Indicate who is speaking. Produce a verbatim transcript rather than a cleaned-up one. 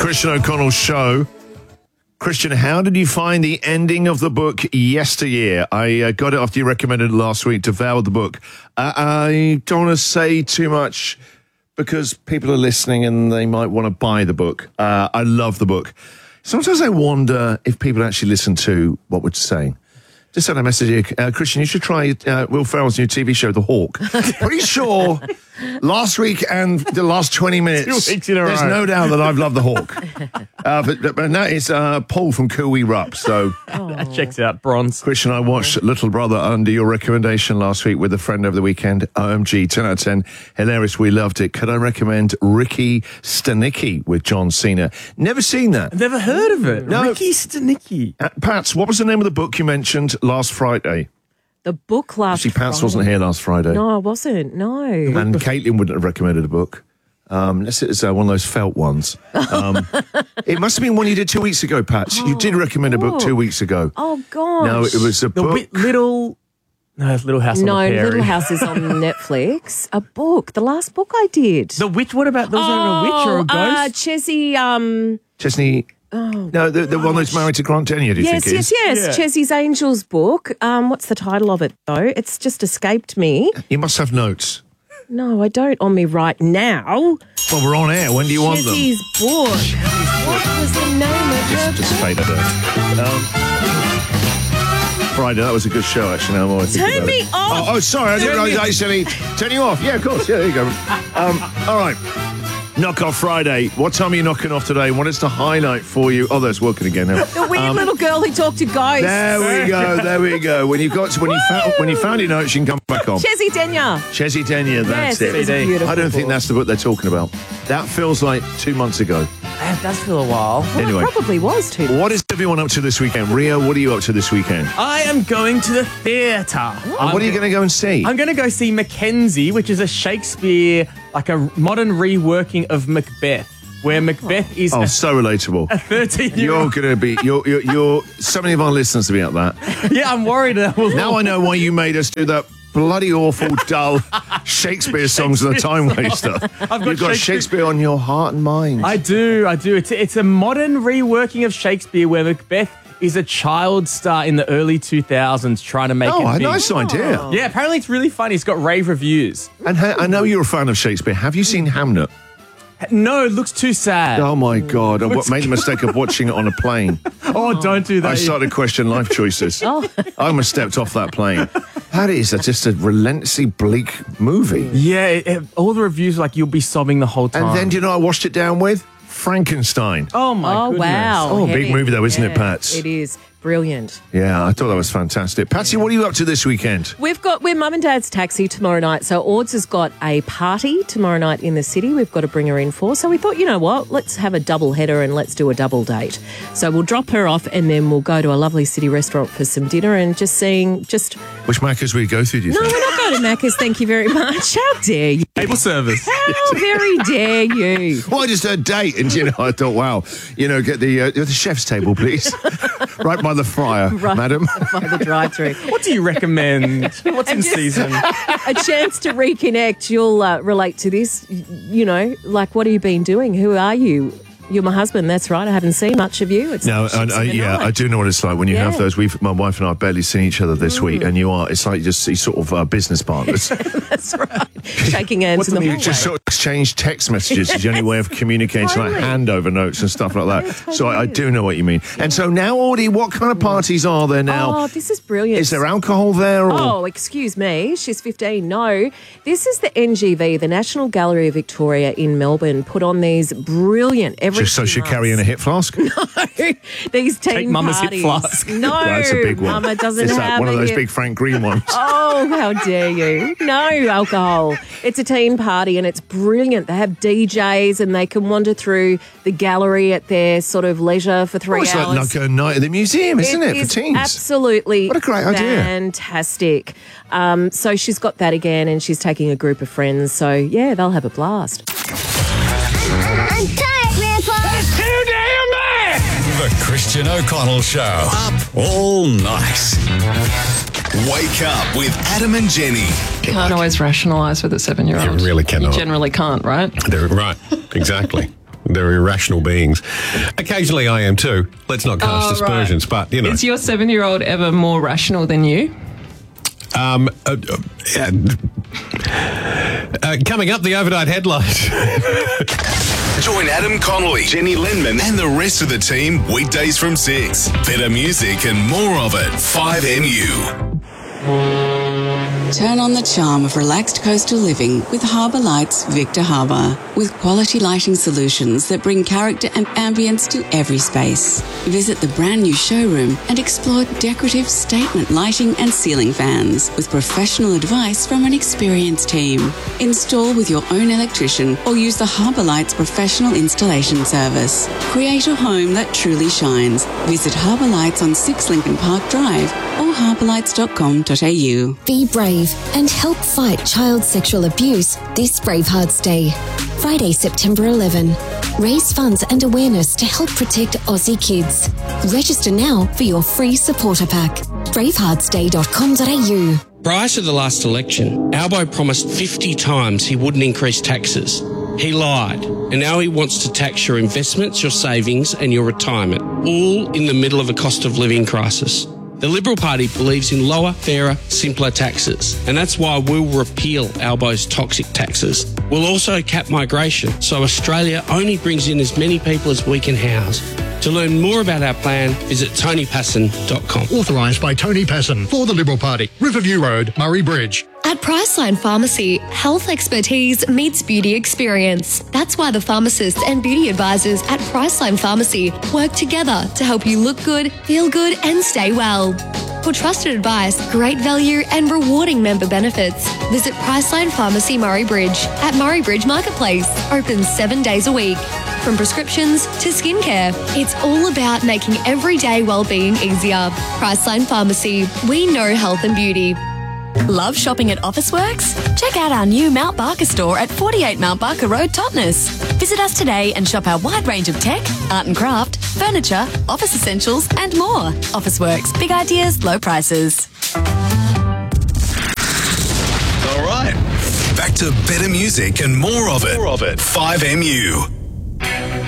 Speaker 1: Christian O'Connell Show. Christian, how did you find the ending of the book Yesteryear? I uh, got it after you recommended it last week, devoured the book. Uh, I don't want to say too much because people are listening and they might want to buy the book. Uh, I love the book. Sometimes I wonder if people actually listen to what we're saying. Just sent a message here. Uh, Christian, you should try uh, Will Ferrell's new T V show, The Hawk. Pretty sure last week and the last twenty minutes,
Speaker 2: Two weeks in a
Speaker 1: there's
Speaker 2: row.
Speaker 1: no doubt that I've loved The Hawk. Uh, but, but, but that is uh, Paul from Cool Rup. So,
Speaker 2: That checks out, Bronze.
Speaker 1: Christian, I watched Little Brother under your recommendation last week with a friend over the weekend. O M G, ten out of ten. Hilarious. We loved it. Could I recommend Ricky Stanicki with John Cena? Never seen that.
Speaker 2: I've never heard of it.
Speaker 1: No.
Speaker 2: Ricky Stanicki.
Speaker 1: Uh, Pats, what was the name of the book you mentioned last Friday?
Speaker 3: The book last
Speaker 1: See, Pats
Speaker 3: Friday.
Speaker 1: wasn't here last Friday.
Speaker 3: No, I wasn't. No.
Speaker 1: And Caitlin wouldn't have recommended a book. Um, unless it's uh, one of those felt ones. Um, it must have been one you did two weeks ago, Pat. you did recommend a book two weeks ago.
Speaker 3: Oh, gosh.
Speaker 1: No, it was a
Speaker 2: The
Speaker 1: book.
Speaker 2: wi- little... No, it's Little House on
Speaker 3: No,
Speaker 2: the Prairie.
Speaker 3: Little House is on Netflix. A book. The last book I did.
Speaker 2: The witch, what about, there was oh, a witch or a
Speaker 3: Uh,
Speaker 2: ghost?
Speaker 3: Chessie, um...
Speaker 1: Chesney.
Speaker 3: Oh,
Speaker 1: no, the, the one that's married to Grant Denyer, do you
Speaker 3: yes,
Speaker 1: think it
Speaker 3: yes,
Speaker 1: is?
Speaker 3: yes.
Speaker 2: Yeah.
Speaker 3: Chessie's Angels book. Um, what's the title of it, though? It's just escaped me.
Speaker 1: You must have notes.
Speaker 3: No, I don't on me right now.
Speaker 1: Well, we're on air. When do you want them?
Speaker 3: Chessie's book. What was the name of
Speaker 1: Just,
Speaker 3: it?
Speaker 1: just fade it out. Um, Friday, that was a good show, actually. Now I'm always thinking
Speaker 3: Turn
Speaker 1: about
Speaker 3: me
Speaker 1: it.
Speaker 3: off.
Speaker 1: Oh, oh, sorry. I didn't
Speaker 3: Turn
Speaker 1: realize
Speaker 3: me-
Speaker 1: I actually turn you off. Yeah, of course. Yeah, there you go. Um, all right. Knock off Friday. What time are you knocking off today? What is the highlight for you? Oh, that's working again now.
Speaker 3: The weird little girl who talked to ghosts.
Speaker 1: There we go. There we go. When you got to, when you found when you found your notes, you can come back on.
Speaker 3: Chessie Denyer.
Speaker 1: Chessie Denyer. That's
Speaker 3: Yes, it was a
Speaker 1: it.
Speaker 3: beautiful
Speaker 1: I don't think
Speaker 3: book.
Speaker 1: that's the book they're talking about. That feels like two months ago.
Speaker 2: That does feel a while.
Speaker 3: Well,
Speaker 1: Anyway.
Speaker 3: it probably was too.
Speaker 1: What is everyone up to this weekend? Rio, what are you up to this weekend?
Speaker 2: I am going to the theatre.
Speaker 1: And what are you going to go and see?
Speaker 2: I'm going to go see Mackenzie, which is a Shakespeare, like a modern reworking of Macbeth, where Macbeth is
Speaker 1: Oh,
Speaker 2: a
Speaker 1: so relatable.
Speaker 2: thirteen-year-old.
Speaker 1: You're going to be, you're, you're, you're, so many of our listeners will be at that.
Speaker 2: Yeah, I'm worried. That will
Speaker 1: Now I know why you made us do that bloody awful, dull Shakespeare songs and the time waster.
Speaker 2: I've got
Speaker 1: You've got
Speaker 2: Shakespeare-
Speaker 1: Shakespeare on your heart and mind.
Speaker 2: I do, I do. It's a, it's a modern reworking of Shakespeare where Macbeth is a child star in the early two thousands trying to make
Speaker 1: Oh,
Speaker 2: it
Speaker 1: a
Speaker 2: big.
Speaker 1: nice idea.
Speaker 2: Yeah, apparently it's really funny. It's got rave reviews.
Speaker 1: And ha- I know you're a fan of Shakespeare. Have you seen Hamnet?
Speaker 2: No, it looks too sad.
Speaker 1: Oh, my God. I
Speaker 2: What's
Speaker 1: made the mistake of watching it on a plane.
Speaker 2: Oh, don't do that.
Speaker 1: I started to question life choices. I almost stepped off that plane. That is a, just a relentlessly bleak movie.
Speaker 2: Yeah, it, it- all the reviews are like you'll be sobbing the whole time.
Speaker 1: And then, do you know what I washed it down with? Frankenstein.
Speaker 2: oh my
Speaker 3: Oh,
Speaker 2: goodness.
Speaker 3: wow.
Speaker 1: Oh, big
Speaker 3: Heavy.
Speaker 1: movie though, isn't it,
Speaker 3: Yeah,
Speaker 1: Pats?
Speaker 3: It is. Brilliant.
Speaker 1: Yeah, I thought that was fantastic. Patsy, what are you up to this weekend?
Speaker 3: We've got, we're Mum and Dad's taxi tomorrow night. So Ords has got a party tomorrow night in the city we've got to bring her in for. So we thought, you know what, let's have a double header and let's do a double date. So we'll drop her off and then we'll go to a lovely city restaurant for some dinner and just seeing, just,
Speaker 1: Which Macca's we go through, do you
Speaker 3: no,
Speaker 1: think?
Speaker 3: we're not going to Macca's, thank you very much. How dare you?
Speaker 2: Table service.
Speaker 3: How very dare you?
Speaker 1: Well, I just heard date, and you know, I thought, wow, you know, get the uh, the chef's table, please, right by the fryer,
Speaker 3: Right.
Speaker 1: madam.
Speaker 3: By the drive-through.
Speaker 2: What do you recommend? What's in
Speaker 3: just-
Speaker 2: season?
Speaker 3: A chance to reconnect. You'll uh, relate to this. Y- You know, like, what have you been doing? Who are you? You're my husband. That's right. I haven't seen much of you. It's
Speaker 1: No, I,
Speaker 3: it's
Speaker 1: I,
Speaker 3: been
Speaker 1: yeah,
Speaker 3: nice.
Speaker 1: I do know what it's like when you have
Speaker 3: Yeah.
Speaker 1: those. We've, my wife and I have barely seen each other this week, and you are. It's like you just see sort of uh, business partners.
Speaker 3: That's right. Shaking hands in the
Speaker 1: You
Speaker 3: hallway.
Speaker 1: just sort of exchange text messages is the only way of communicating,
Speaker 3: Totally.
Speaker 1: like handover notes and stuff like that.
Speaker 3: Yeah,
Speaker 1: So I, I
Speaker 3: totally.
Speaker 1: do know what you mean. And so now, Audie, what kind of parties are there now?
Speaker 3: Oh, this is brilliant.
Speaker 1: Is there alcohol there? Or?
Speaker 3: Oh, excuse me. She's fifteen. No, this is the N G V, the National Gallery of Victoria in Melbourne, put on these brilliant every
Speaker 1: Just so
Speaker 3: few
Speaker 1: she
Speaker 3: months.
Speaker 1: carry in a hip flask?
Speaker 3: These teen
Speaker 2: Take Mama's hip
Speaker 3: parties.
Speaker 2: flask.
Speaker 3: No,
Speaker 1: That's a big one.
Speaker 3: Mama doesn't
Speaker 1: It's
Speaker 3: have
Speaker 1: like one of
Speaker 3: a
Speaker 1: those
Speaker 3: hip-
Speaker 1: big Frank Green ones.
Speaker 3: Oh, how dare you. No alcohol. It's a teen party and it's brilliant. They have D Js and they can wander through the gallery at their sort of leisure for three
Speaker 1: Oh, it's
Speaker 3: hours.
Speaker 1: like, like a night at the museum, isn't it,
Speaker 3: is
Speaker 1: for teens?
Speaker 3: Absolutely.
Speaker 1: What a great idea.
Speaker 3: Fantastic. Um, so she's got that again and she's taking a group of friends. So, yeah, they'll have a blast.
Speaker 4: I'm tired, Grandpa.
Speaker 5: Too damn bad! The Christian O'Connell Show. Up all night. Wake up with Adam and Jenny.
Speaker 6: Can't always rationalise with a seven-year-old.
Speaker 7: You really cannot.
Speaker 6: You generally can't, right?
Speaker 7: They're right, exactly.
Speaker 6: they're irrational beings. Occasionally I am too. Let's not cast
Speaker 7: Oh,
Speaker 6: aspersions,
Speaker 7: right.
Speaker 6: but, you know.
Speaker 7: Is your seven-year-old ever more rational than you?
Speaker 6: Um, uh, uh, yeah. uh, coming up, the overnight headlines.
Speaker 5: Join Adam Connolly, Jenny Lindman, and the rest of the team weekdays from six. Better music and more of it. five M U.
Speaker 8: Turn on the charm of relaxed coastal living with Harbour Lights Victor Harbour. With quality lighting solutions that bring character and ambience to every space. Visit the brand new showroom and explore decorative statement lighting and ceiling fans with professional advice from an experienced team. Install with your own electrician or use the Harbour Lights professional installation service. Create a home that truly shines. Visit Harbour Lights on six Lincoln Park Drive or harbour lights dot com dot a u.
Speaker 9: Be brave and help fight child sexual abuse this Bravehearts Day. Friday, September eleventh. Raise funds and awareness to help protect Aussie kids. Register now for your free supporter pack. bravehearts day dot com dot a u.
Speaker 10: Prior to the last election, Albo promised fifty times he wouldn't increase taxes. He lied, and now he wants to tax your investments, your savings and your retirement, all in the middle of a cost of living crisis. The Liberal Party believes in lower, fairer, simpler taxes, and that's why we'll repeal Albo's toxic taxes. We'll also cap migration, so Australia only brings in as many people as we can house. To learn more about our plan, visit tony passon dot com.
Speaker 11: Authorised by Tony Passon for the Liberal Party. Riverview Road, Murray Bridge.
Speaker 12: At Priceline Pharmacy, health expertise meets beauty experience. That's why the pharmacists and beauty advisors at Priceline Pharmacy work together to help you look good, feel good and stay well. For trusted advice, great value and rewarding member benefits, visit Priceline Pharmacy Murray Bridge at Murray Bridge Marketplace. Open seven days a week. From prescriptions to skincare, it's all about making everyday well-being easier. Priceline Pharmacy, we know health and beauty.
Speaker 13: Love shopping at Officeworks? Check out our new Mount Barker store at forty-eight Mount Barker Road, Totnes. Visit us today and shop our wide range of tech, art and craft, furniture, office essentials and more. Officeworks, big ideas, low prices.
Speaker 5: All right. Back to better music and more of it. More of it. five M U.